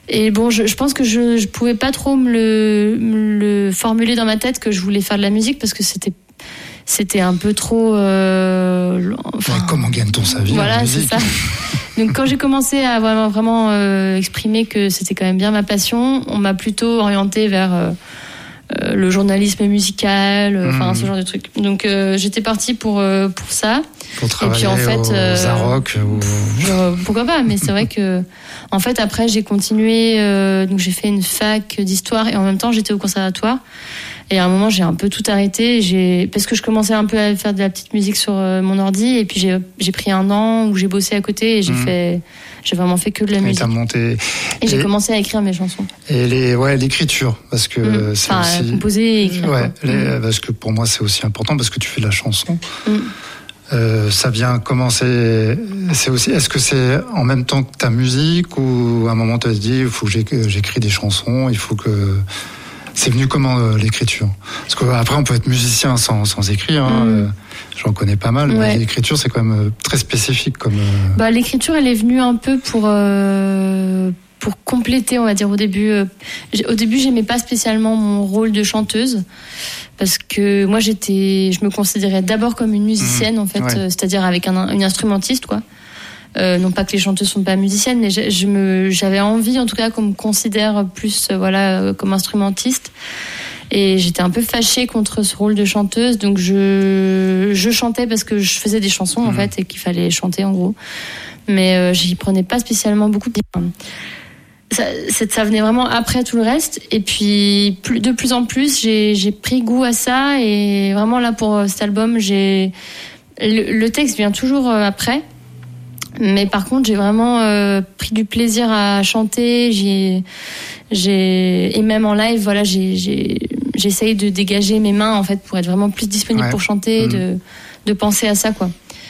Et bon, je pense que je pouvais pas trop me le formuler dans ma tête que je voulais faire de la musique parce que c'était un peu trop. Comment gagne-t-on sa vie? Voilà, en musique? c'est ça. Donc quand j'ai commencé à vraiment exprimer que c'était quand même bien ma passion, on m'a plutôt orientée vers le journalisme musical, ce genre de trucs. Donc j'étais partie pour ça. Pour travailler et puis en fait, au Zarock pourquoi pas, mais c'est vrai que en fait après j'ai continué, donc j'ai fait une fac d'histoire et en même temps j'étais au conservatoire. Et à un moment, j'ai un peu tout arrêté. Parce que je commençais un peu à faire de la petite musique sur mon ordi. Et puis, j'ai pris un an où j'ai bossé à côté et j'ai vraiment fait que de la musique. Et j'ai commencé à écrire mes chansons. Et l'écriture, parce que c'est aussi... composer et écrire. Parce que pour moi, c'est aussi important, parce que tu fais de la chanson. Ça vient commencer... Est-ce que c'est en même temps que ta musique ou à un moment, tu as dit, il faut que j'écris des chansons, il faut que... C'est venu comment l'écriture? Parce qu'après on peut être musicien sans écrire, j'en connais pas mal, mais l'écriture c'est quand même très spécifique comme... L'écriture elle est venue un peu pour compléter, on va dire au début. Au début j'aimais pas spécialement mon rôle de chanteuse parce que moi je me considérais d'abord comme une musicienne en fait, c'est-à-dire avec une instrumentiste quoi. Non pas que les chanteuses sont pas musiciennes, mais j'avais envie en tout cas qu'on me considère plus comme instrumentiste. Et j'étais un peu fâchée contre ce rôle de chanteuse, donc je chantais parce que je faisais des chansons en fait et qu'il fallait chanter en gros. Mais j'y prenais pas spécialement beaucoup de ça venait vraiment après tout le reste. Et puis de plus en plus j'ai pris goût à ça et vraiment là pour cet album le texte vient toujours après. Mais par contre, j'ai vraiment pris du plaisir à chanter. Et même en live, j'essaye de dégager mes mains en fait pour être vraiment plus disponible pour chanter, de penser à ça quoi.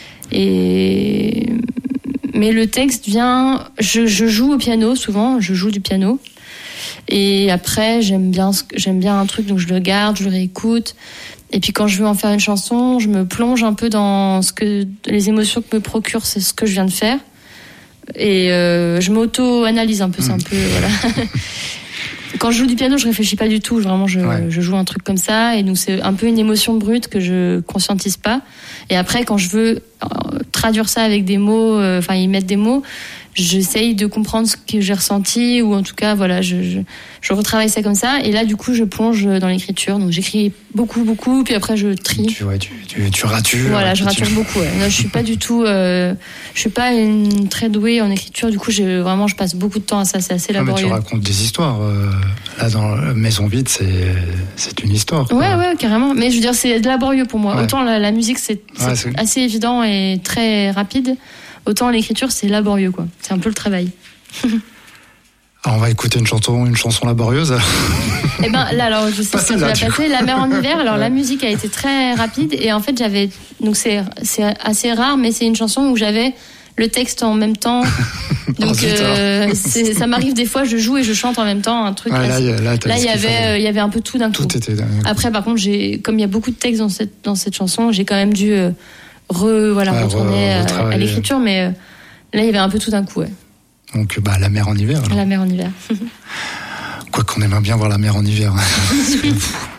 Mais le texte vient. Je joue au piano souvent. Je joue du piano. Et après, j'aime bien un truc, donc je le garde, je le réécoute. Et puis quand je veux en faire une chanson, je me plonge un peu dans les émotions que me procure ce que je viens de faire. Et je m'auto-analyse un peu, c'est un peu voilà. Quand je joue du piano, je réfléchis pas du tout, vraiment je joue un truc comme ça et donc c'est un peu une émotion brute que je conscientise pas. Et après quand je veux traduire ça avec des mots, y mettre des mots, j'essaye de comprendre ce que j'ai ressenti ou en tout cas je retravaille ça comme ça et là du coup je plonge dans l'écriture, donc j'écris beaucoup puis après je trie. Tu ratures. Voilà, je rature beaucoup. Ouais. Non, je suis pas du tout je suis pas une très douée en écriture, du coup je passe beaucoup de temps à ça, c'est assez laborieux. Mais tu racontes des histoires là dans Maison Vide, c'est une histoire quoi. Ouais carrément, mais je veux dire c'est laborieux pour moi. Autant la musique c'est assez évident et très rapide. Autant l'écriture, c'est laborieux, quoi. C'est un peu le travail. Alors, on va écouter une chanson laborieuse. Eh ben, là, alors, je sais ce que tu vas passer. La mer en hiver. Alors, la musique a été très rapide. Et en fait, donc, c'est assez rare, mais c'est une chanson où j'avais le texte en même temps. Donc, ça m'arrive des fois, je joue et je chante en même temps un truc. Là, il y avait un peu tout d'un coup. Tout était Après, par contre, comme il y a beaucoup de textes dans cette chanson, j'ai quand même dû, retourner à l'écriture, mais là il y avait un peu tout d'un coup. Ouais. Donc la mer en hiver. Alors. La mer en hiver. Quoi qu'on aimerait bien voir la mer en hiver.